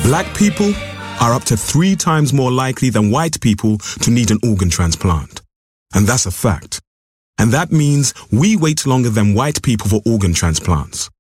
Black people are up to 3 times more likely than white people to need an organ transplant. And that's a fact. And that means we wait longer than white people for organ transplants.